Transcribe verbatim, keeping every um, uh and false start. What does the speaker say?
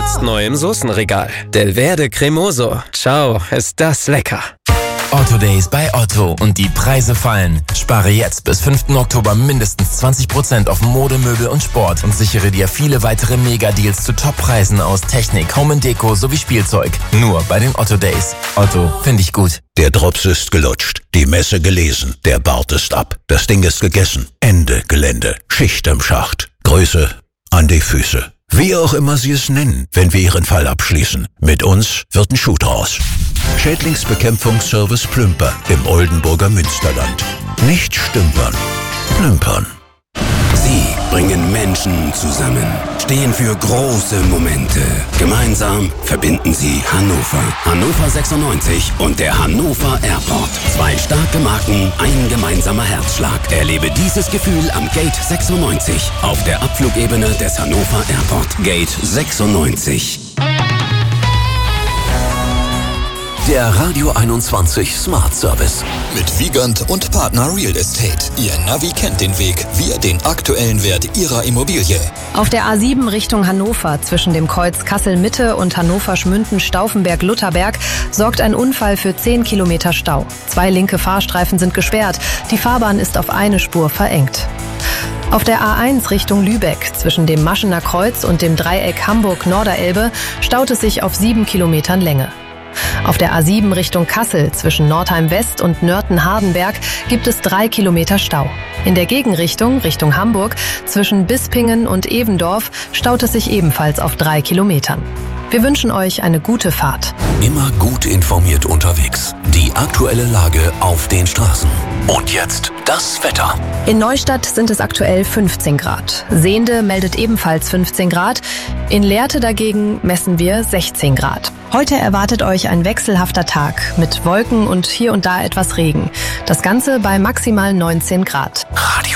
Jetzt neu im Soßenregal. Delverde Cremoso. Ciao, ist das lecker. Otto Days bei Otto und die Preise fallen. Spare jetzt bis fünften Oktober mindestens zwanzig Prozent auf Mode, Möbel und Sport und sichere dir viele weitere Mega-Deals zu Top-Preisen aus Technik, Home and Deko sowie Spielzeug. Nur bei den Otto Days. Otto, finde ich gut. Der Drops ist gelutscht, die Messe gelesen, der Bart ist ab, das Ding ist gegessen. Ende Gelände, Schicht im Schacht. Grüße an die Füße. Wie auch immer Sie es nennen, wenn wir Ihren Fall abschließen. Mit uns wird ein Schuh draus. Schädlingsbekämpfungsservice Plümper im Oldenburger Münsterland. Nicht stümpern, plümpern. Sie bringen Menschen zusammen, stehen für große Momente. Gemeinsam verbinden sie Hannover. Hannover sechsundneunzig und der Hannover Airport. Zwei starke Marken, ein gemeinsamer Herzschlag. Erlebe dieses Gefühl am Gate sechsundneunzig auf der Abflugebene des Hannover Airport. Gate sechsundneunzig. Der Radio einundzwanzig Smart Service. Mit Wiegand und Partner Real Estate. Ihr Navi kennt den Weg, wir den aktuellen Wert Ihrer Immobilie. Auf der A sieben Richtung Hannover zwischen dem Kreuz Kassel-Mitte und Hannover-Schmünden-Stauffenberg-Lutherberg sorgt ein Unfall für zehn Kilometer Stau. Zwei linke Fahrstreifen sind gesperrt. Die Fahrbahn ist auf eine Spur verengt. Auf der A eins Richtung Lübeck zwischen dem Maschener Kreuz und dem Dreieck Hamburg-Norderelbe staut es sich auf sieben Kilometern Länge. Auf der A sieben Richtung Kassel zwischen Nordheim West und Nörten-Hardenberg gibt es drei Kilometer Stau. In der Gegenrichtung, Richtung Hamburg, zwischen Bispingen und Evendorf staut es sich ebenfalls auf drei Kilometern. Wir wünschen euch eine gute Fahrt. Immer gut informiert unterwegs. Die aktuelle Lage auf den Straßen. Und jetzt das Wetter. In Neustadt sind es aktuell fünfzehn Grad. Sehnde meldet ebenfalls fünfzehn Grad. In Lehrte dagegen messen wir sechzehn Grad. Heute erwartet euch ein wechselhafter Tag mit Wolken und hier und da etwas Regen. Das Ganze bei maximal neunzehn Grad. Radio